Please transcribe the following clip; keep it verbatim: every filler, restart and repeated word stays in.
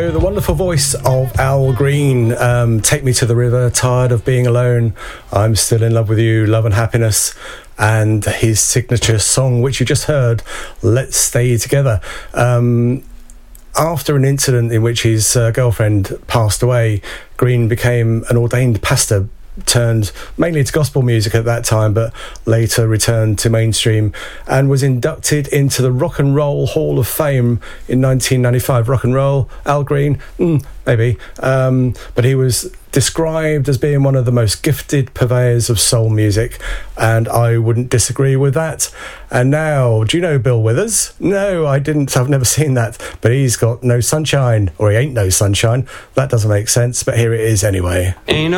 So the wonderful voice of Al Green, um, Take Me to the River, Tired of Being Alone, I'm Still in Love with You, Love and Happiness, and his signature song, which you just heard, Let's Stay Together. Um, after an incident in which his uh, girlfriend passed away, Green became an ordained pastor, turned mainly to gospel music at that time, but later returned to mainstream and was inducted into the Rock and Roll Hall of Fame in nineteen ninety-five. Rock and roll, Al Green, mm, maybe, um, but he was described as being one of the most gifted purveyors of soul music, and I wouldn't disagree with that. And now, do you know Bill Withers? No, I didn't. I've never seen that, but he's got No Sunshine, or he ain't no sunshine. That doesn't make sense, but here it is anyway. Ain't no